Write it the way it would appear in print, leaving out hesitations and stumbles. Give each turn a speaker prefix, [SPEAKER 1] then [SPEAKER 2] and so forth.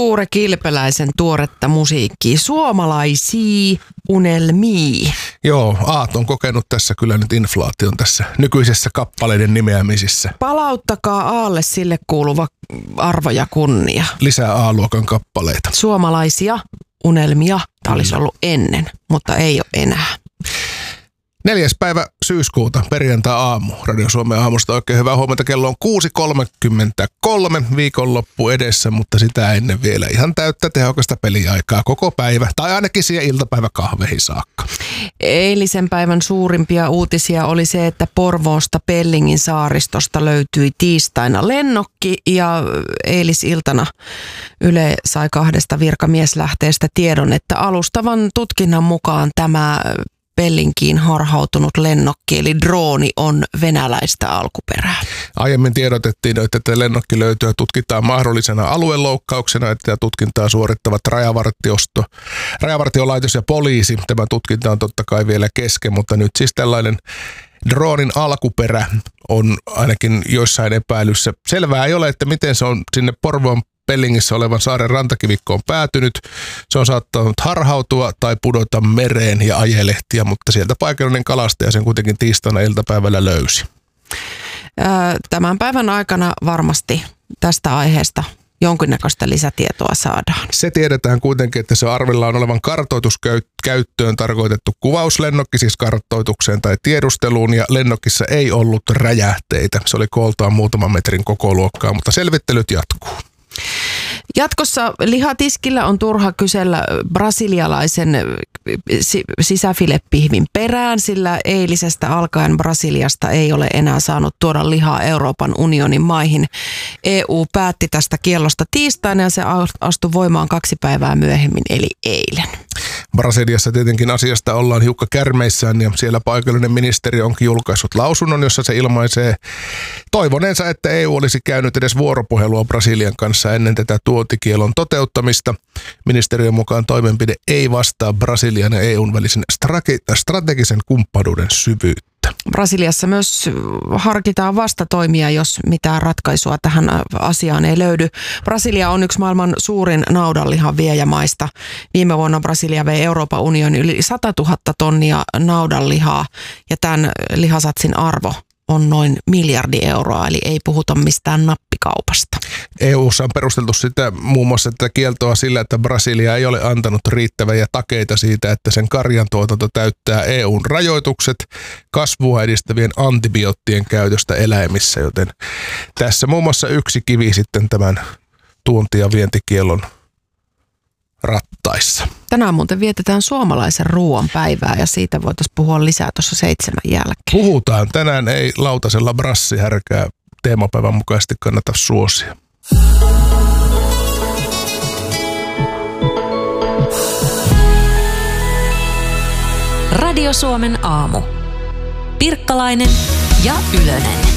[SPEAKER 1] Tuure Kilpeläisen tuoretta musiikkia. Suomalaisia unelmia.
[SPEAKER 2] Joo, Aat on kokenut tässä kyllä nyt inflaation tässä nykyisessä kappaleiden nimeämisissä.
[SPEAKER 1] Palauttakaa Aalle sille kuuluva arvo ja kunnia.
[SPEAKER 2] Lisää A-luokan kappaleita.
[SPEAKER 1] Suomalaisia unelmia. Tämä olisi ollut ennen, mutta ei ole enää.
[SPEAKER 2] 4. päivä syyskuuta, perjantai-aamu. Radio Suomen aamusta oikein hyvää huomenta. Kello on 6.33, viikonloppu edessä, mutta sitä ennen vielä ihan täyttä tehokasta peliaikaa koko päivä. Tai ainakin siihen iltapäiväkahveihin saakka.
[SPEAKER 1] Eilisen päivän suurimpia uutisia oli se, että Porvoosta Pellingin saaristosta löytyi tiistaina lennokki ja eilisiltana Yle sai 2 virkamieslähteestä tiedon, että alustavan tutkinnan mukaan tämä Pellinkiin harhautunut lennokki, eli drooni, on venäläistä alkuperää. Aiemmin
[SPEAKER 2] tiedotettiin, että tämä lennokki löytyy ja tutkitaan mahdollisena alueloukkauksena, että tutkintaa suorittavat rajavartiolaitos ja poliisi. Tämä tutkinta on totta kai vielä kesken, mutta nyt siis tällainen droonin alkuperä on ainakin joissain epäilyssä. Selvää ei ole, että miten se on sinne Porvoon Pellingissä olevan saaren rantakivikkoon päätynyt. Se on saattanut harhautua tai pudota mereen ja ajelehtiä, mutta sieltä paikallinen kalastaja sen kuitenkin tiistaina iltapäivällä löysi.
[SPEAKER 1] Tämän päivän aikana varmasti tästä aiheesta jonkinnäköistä lisätietoa saadaan.
[SPEAKER 2] Se tiedetään kuitenkin, että se arvellaan olevan kartoituskäyttöön tarkoitettu kuvauslennokki, siis kartoitukseen tai tiedusteluun, ja lennokissa ei ollut räjähteitä. Se oli kooltaan muutaman metrin kokoluokkaa, mutta selvittelyt jatkuu.
[SPEAKER 1] Jatkossa lihatiskillä on turha kysellä brasilialaisen sisäfilepihvin perään, sillä eilisestä alkaen Brasiliasta ei ole enää saanut tuoda lihaa Euroopan unionin maihin. EU päätti tästä kiellosta tiistaina ja se astui voimaan 2 päivää myöhemmin, eli eilen.
[SPEAKER 2] Brasiliassa tietenkin asiasta ollaan hiukka kärmeissään ja siellä paikallinen ministeri onkin julkaissut lausunnon, jossa se ilmaisee toivoneensa, että EU olisi käynyt edes vuoropuhelua Brasilian kanssa ennen tätä tuontikielon toteuttamista. Ministeriön mukaan toimenpide ei vastaa Brasilian ja EUn välisen strategisen kumppanuuden syvyyttä.
[SPEAKER 1] Brasiliassa myös harkitaan vastatoimia, jos mitään ratkaisua tähän asiaan ei löydy. Brasilia on yksi maailman suurin naudanlihan viejämaista. Viime vuonna Brasilia vei Euroopan unionin yli 100 000 tonnia naudanlihaa ja tämän lihasatsin arvo on noin miljardi euroa, eli ei puhuta mistään nappikaupasta.
[SPEAKER 2] EU:ssa on perusteltu sitä muun muassa tätä kieltoa sillä, että Brasilia ei ole antanut riittäviä takeita siitä, että sen karjantuotanto täyttää EUn rajoitukset kasvua edistävien antibioottien käytöstä eläimissä, joten tässä muun muassa yksi kivi sitten tämän tuonti- ja vientikiellon rattaissa.
[SPEAKER 1] Tänään muuten vietetään suomalaisen ruoan päivää ja siitä voitaisiin puhua lisää tuossa 7 jälkeen.
[SPEAKER 2] Puhutaan. Tänään ei lautasella brassihärkää teemapäivän mukaisesti kannata suosia.
[SPEAKER 3] Radio Suomen aamu. Pirkkalainen ja Ylönen.